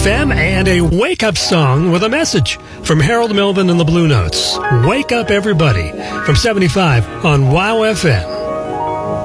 FM, and a wake-up song with a message from Harold Melvin and the Blue Notes. Wake up, everybody, from 75 on WOW FM.